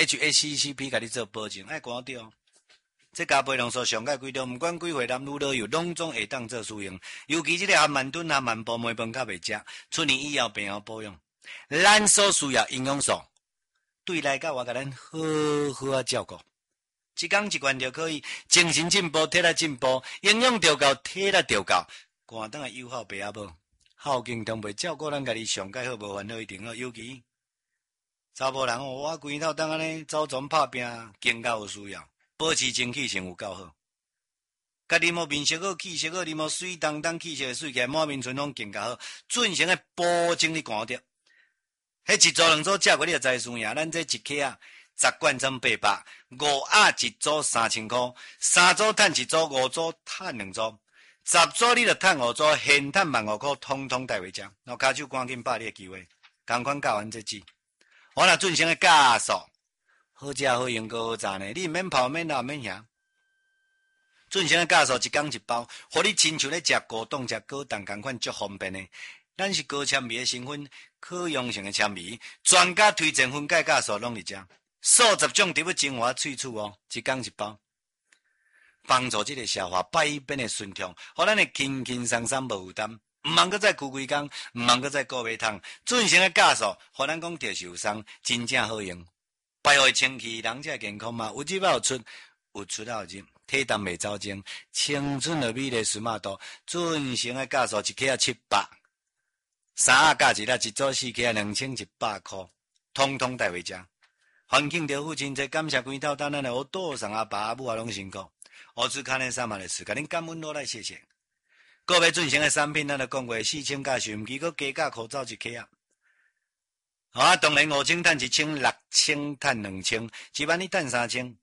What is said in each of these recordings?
HACCP 甲你做保证，爱关掉。这加倍浓素上盖规定，毋管几岁男女老幼，拢总会当做使用。尤其这个含曼顿、含曼波梅饭较袂食，出年以后病后保养。咱所需要营养素，对来甲我甲咱好好啊照顾。一天一罐就可以，精神进步，体力进步，营养调够，体力调够，寒当的友好白阿无，孝敬同辈照顾咱家己上盖好，无烦恼一定好。尤其查甫人哦，我规头当安尼走总拍拼，更较有需要。保持精气神有够好，家己无面色好，气色好，你无水当当，气色水起来，满面春风更较好。准成的保证你寒着，迄一组两组食过你就知输赢。咱这一克啊，10罐1,800，5盒一组3000块，3组赚一组，5组赚2组，10组你就赚5组，现赚15,000块，通通带回家。然后骹手赶紧把你的机会，同款教完这支，我若准成的加速。好食好用够好赚呢，你免泡免老免遐。准成的加速一天一包，互你亲像咧食果冻、食果冻同款，足方便的。咱是高纤维的成分，可溶性的纤维，专家推荐分解加速拢伫遮，数十种植物精华萃取哦，一天一包，帮助这个消化百变的顺畅，互咱会轻轻松松无负担。毋茫搁再苦规工，毋茫搁再顾胃痛，准成的加速，互咱讲着受伤，真正好用。百会清气，人才健康嘛。有入有出，有出有入，体重袂走精，青春的美丽smart度，准成的价数一克700，3盒加一粒，一组4克2100块，通通带回家。欢庆着父亲节，感谢规头单咱的我多上阿爸阿母啊拢辛苦。我只看恁三万的事，甲恁感恩落来谢谢。个别准成的产品，咱就讲过4000加收，毋记搁加价口罩一克啊。当然5000赚1000 ，6000赚2000，1万你赚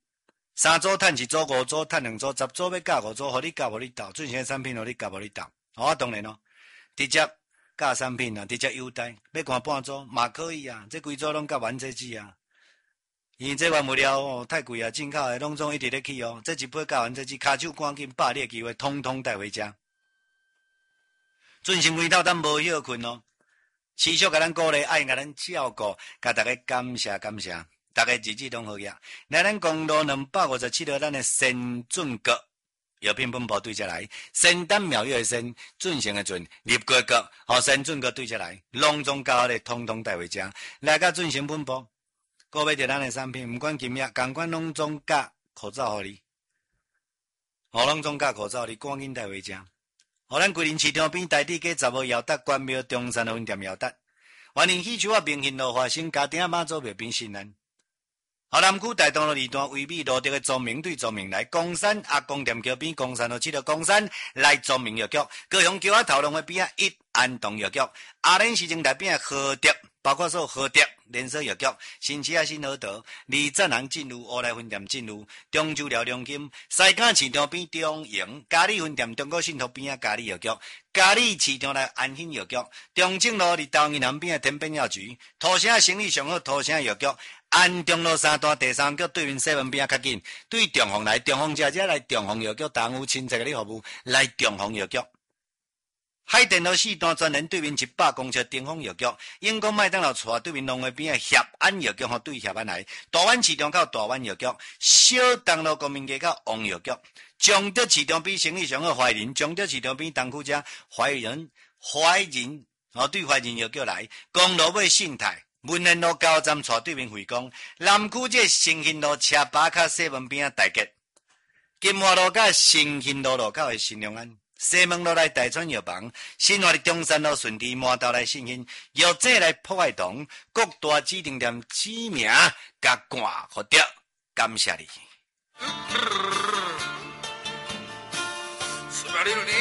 3000，3组赚1组，5组赚2组，10组要加5组，互你加无你斗，准成产品互你加无你斗。当然直接加产品啊，直接优待，要看半组嘛可以啊，这规组拢加完这支啊。因为这原物料太贵啊，进口的拢总一直咧去哦，这一杯加完这支，骹手赶紧把你的机会通通带回家。准成规头咱无休困哦。持续甲咱鼓励，爱甲咱照顾，甲大家感谢感谢，大家日子拢好呀。来咱公路257号，咱的先准阁药品本部对下来，仙丹妙药的仙，准成的准，立国阁先准阁对下来，隆重交咧，通通带回家。来甲准成本部，购买着咱的产品，毋管金额，同款拢总加口罩互你，拢总加口罩，你赶紧带回家。互咱桂林市场边台地街10号姚达关庙中山分店姚达，欢迎喜球啊明兴路华新家庭妈祖庙边新安。河南区大东路2段威美路德的庄明对庄明来，公山阿公店桥边公山路7号公山来庄明药局，高雄桥仔头路的边啊一安东药局，阿莲市政台边啊和德，包括说和德连锁药局，新市啊新和德，李赞行进入乌来分店进入，中州寮中金，西港市场边中营，嘉里分店中国信托边啊嘉里药局，嘉里市场内安兴药局，中正路伫台湾银行边啊天边药局，土城生意上好土城药局。安中路3段第3局对面7边较近，对中宏来，中宏姐来中宏药局，耽误亲戚的服务来中宏药局。海淀路4段专人对面100公尺顶峰药局，永光麦当劳厝对面龙华边的协安药局对协安来，大湾市场到大湾药局，小东路国民街到王药局，中德市场边生意上好怀仁，中德市场边东区家怀仁对怀仁药局来，公路尾信泰。文联路高站厝对面惠光，南区这新兴路车巴卡7边大吉，金华路甲新兴路路口的新隆安，西门路来大川药房，新华的中山路顺地麻道来信兴，药剂来破坏洞，各大指定店指名甲挂互着，感谢你。